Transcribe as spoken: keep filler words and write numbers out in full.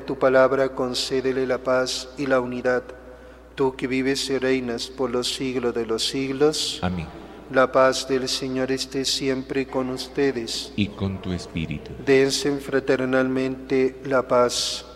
tu palabra, concédele la paz y la unidad. Tú que vives y reinas por los siglos de los siglos. Amén. La paz del Señor esté siempre con ustedes. Y con tu espíritu. Dense fraternalmente la paz.